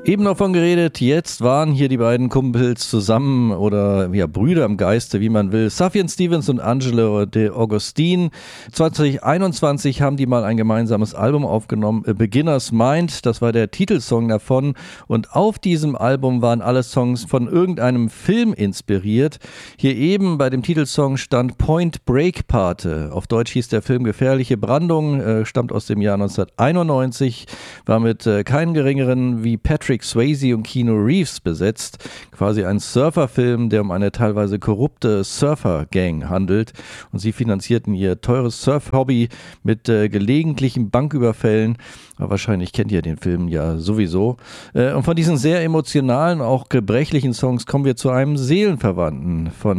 Eben davon geredet, jetzt waren hier die beiden Kumpels zusammen oder ja, Brüder im Geiste, wie man will. Sufjan Stevens und Angelo De Agostini. 2021 haben die mal ein gemeinsames Album aufgenommen, A Beginner's Mind. Das war der Titelsong davon. Und auf diesem Album waren alle Songs von irgendeinem Film inspiriert. Hier eben bei dem Titelsong stand Point Break Pate. Auf Deutsch hieß der Film Gefährliche Brandung, stammt aus dem Jahr 1991, war mit keinen geringeren wie Patrick Swayze und Keanu Reeves besetzt. Quasi ein Surferfilm, der um eine teilweise korrupte Surfer-Gang handelt. Und sie finanzierten ihr teures Surf-Hobby mit gelegentlichen Banküberfällen. Aber wahrscheinlich kennt ihr den Film ja sowieso. Und von diesen sehr emotionalen, auch gebrechlichen Songs kommen wir zu einem Seelenverwandten von